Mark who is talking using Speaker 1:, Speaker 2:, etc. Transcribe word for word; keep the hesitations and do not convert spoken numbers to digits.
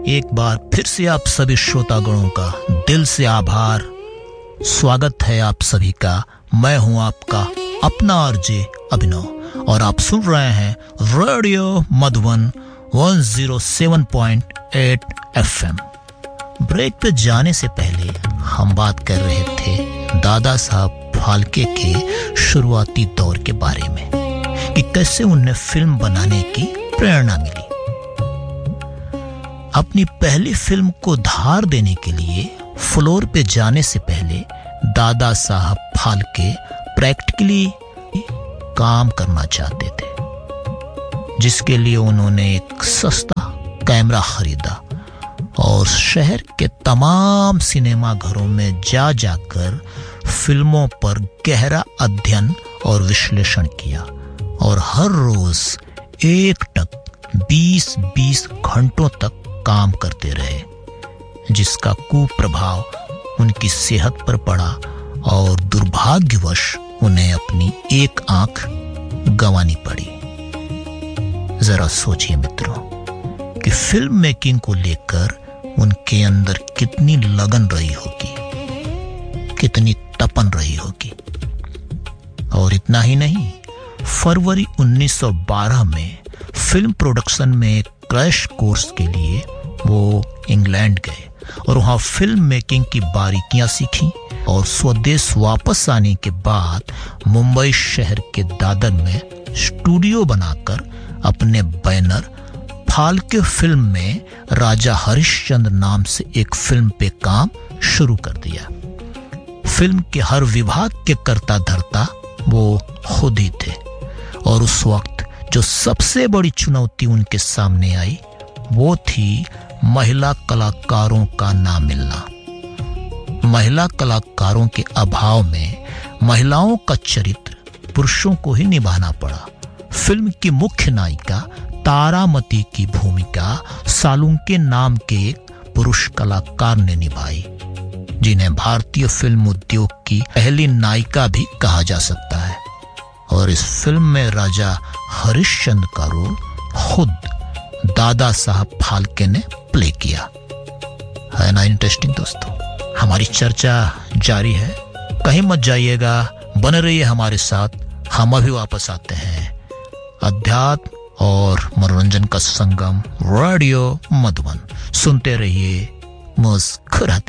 Speaker 1: एक बार फिर से आप सभी श्रोतागणों का दिल से आभार। स्वागत है आप सभी का। मैं हूं आपका अपना आरजे अभिनव और आप सुन रहे हैं रेडियो मधुबन एक सौ सात पॉइंट आठ एफएम। ब्रेक पे जाने से पहले हम बात कर रहे थे दादा साहब फाल्के के शुरुआती दौर के बारे में कि कैसे उन्हें फिल्म बनाने की प्रेरणा मिली। अपनी पहली फिल्म को धार देने के लिए फ्लोर पे जाने से पहले दादा साहब फाल्के प्रैक्टिकली काम करना चाहते थे, जिसके लिए उन्होंने एक सस्ता कैमरा खरीदा और शहर के तमाम सिनेमा घरों में जा जाकर फिल्मों पर गहरा अध्ययन और विश्लेषण किया और हर रोज एक टक बीस बीस घंटों तक काम करते रहे, जिसका कुप्रभाव उनकी सेहत पर पड़ा और दुर्भाग्यवश उन्हें अपनी एक आंख गंवानी पड़ी। जरा सोचिए मित्रों कि फिल्म मेकिंग को लेकर उनके अंदर कितनी लगन रही होगी, कितनी तपन रही होगी। और इतना ही नहीं, फरवरी उन्नीस सौ बारह में फिल्म प्रोडक्शन में एक क्रैश कोर्स के लिए वो इंग्लैंड गए और वहां फिल्म मेकिंग की बारीकियां सीखी और स्वदेश वापस आने के बाद मुंबई शहर के दादर में स्टूडियो बनाकर अपने बैनर फाल्के फिल्म में राजा हरिश्चंद्र नाम से एक फिल्म पे काम शुरू कर दिया। फिल्म के हर विभाग के कर्ता धर्ता वो खुद ही थे और उस वक्त जो सबसे बड़ी चुनौती उनके सामने आई वो थी महिला कलाकारों का ना मिलना। महिला कलाकारों के अभाव में महिलाओं का चरित्र पुरुषों को ही निभाना पड़ा। फिल्म की मुख्य नायिका तारामती की भूमिका सालुंके नाम के एक पुरुष कलाकार ने निभाई, जिन्हें भारतीय फिल्म उद्योग की पहली नायिका भी कहा जा सकता है। और इस फिल्म में राजा हरिश्चंद्र का रोल खुद दादा साहब फाल्के ने प्ले किया। है ना इंटरेस्टिंग दोस्तों? हमारी चर्चा जारी है, कहीं मत जाइएगा, बने रहिए हमारे साथ। हम अभी वापस आते हैं। अध्यात्म और मनोरंजन का संगम रेडियो मधुबन, सुनते रहिए, मुस्कुराते